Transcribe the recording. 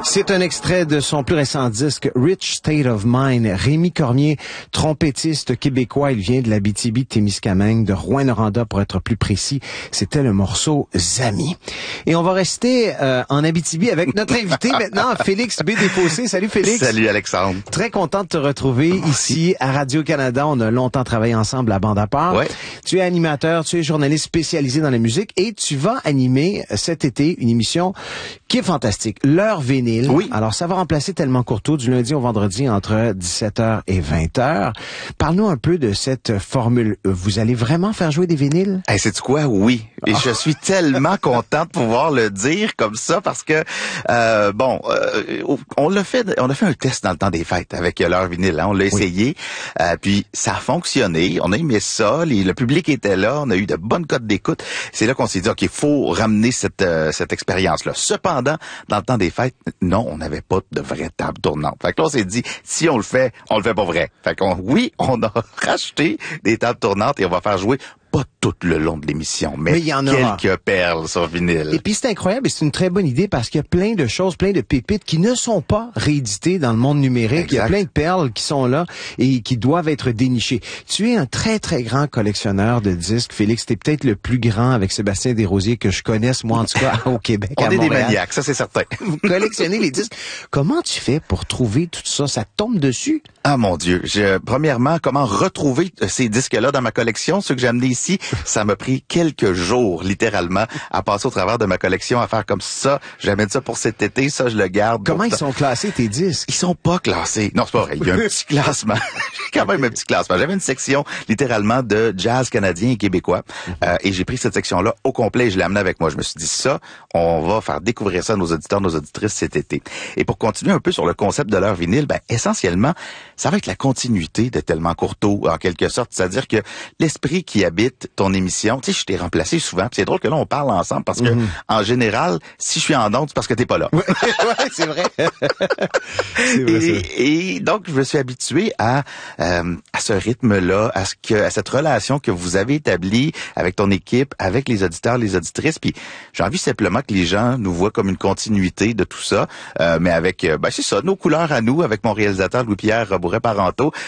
C'est un extrait de son plus récent disque Rich State of Mind. Rémi Cormier, trompettiste québécois, il vient de l'Abitibi-Témiscamingue, de Rouyn-Noranda pour être plus précis. C'était le morceau Zami. Et on va rester en Abitibi avec notre invité maintenant, Félix B. Desfossés. Salut Félix. Salut Alexandre. Très content de te retrouver ici à Radio-Canada. On a longtemps travaillé ensemble à Bande à part. Ouais. Tu es animateur, tu es journaliste spécialisé dans la musique et tu vas animer cet été une émission qui est fantastique. L'heure vinyle. Oui. Alors, ça va remplacer Tellement Courteau du lundi au vendredi entre 17h et 20h. Parle-nous un peu de cette formule. Vous allez vraiment faire jouer des vinyles? Hey, sais-tu quoi? Oui. Et je suis tellement content de pouvoir le dire comme ça parce que, on a fait un test dans le temps des fêtes avec l'heure vinyle. Hein. On l'a essayé. Puis, ça a fonctionné. On a aimé ça. Le public était là. On a eu de bonnes cotes d'écoute. C'est là qu'on s'est dit, OK, il faut ramener cette expérience-là. Cependant, dans le temps des fêtes, non, on n'avait pas de vraie table tournante. Fait que là, on s'est dit, si on le fait pas vrai. Fait qu'on, on a racheté des tables tournantes et on va faire jouer pas tout le long de l'émission, mais il y en aura quelques perles sur vinyle. Et puis c'est incroyable et c'est une très bonne idée parce qu'il y a plein de choses, plein de pépites qui ne sont pas rééditées dans le monde numérique. Exact. Il y a plein de perles qui sont là et qui doivent être dénichées. Tu es un très, très grand collectionneur de disques. Félix, t'es peut-être le plus grand avec Sébastien Desrosiers que je connaisse, moi en tout cas, au Québec. On est des maniaques, ça c'est certain. Vous collectionnez les disques. Comment tu fais pour trouver tout ça? Ça te tombe dessus? Ah mon Dieu. Premièrement, comment retrouver ces disques-là dans ma collection? Ceux que j'ai amenés ici, ça m'a pris quelques jours, littéralement, à passer au travers de ma collection, à faire comme ça. J'amène ça pour cet été, ça je le garde. Comment ils sont classés, tes disques? Ils sont pas classés. Non, c'est pas vrai. Il y a un petit classement. J'ai quand même un petit classement. J'avais une section, littéralement, de jazz canadien et québécois. Et j'ai pris cette section-là au complet et je l'ai amenée avec moi. Je me suis dit, ça, on va faire découvrir ça à nos auditeurs, nos auditrices cet été. Et pour continuer un peu sur le concept de l'heure vinyle, essentiellement, ça va être la continuité de Tellement Courteau, en quelque sorte. C'est-à-dire que l'esprit qui habite ton émission, tu sais, je t'ai remplacé souvent. C'est drôle que là, on parle ensemble parce que, en général, si je suis en onde, c'est parce que t'es pas là. Ouais, c'est vrai. Et donc, je me suis habitué à ce rythme-là, à cette relation que vous avez établie avec ton équipe, avec les auditeurs, les auditrices. Puis, j'ai envie simplement que les gens nous voient comme une continuité de tout ça, mais avec, c'est ça, nos couleurs à nous, avec mon réalisateur Louis-Pierre Bourret-Parenteau.